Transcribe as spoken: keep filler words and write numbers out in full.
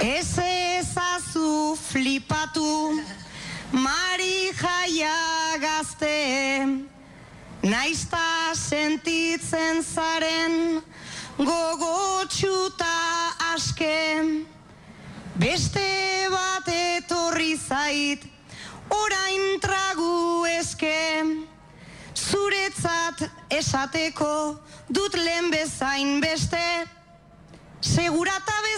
Ez ezazu flipatu, Mari jaia gazte, naizta sentitzen zaren gogotxuta aske. Beste bat etorri zait, orain tragu eske, zuretzat esateko dut lehen bezain beste, segurata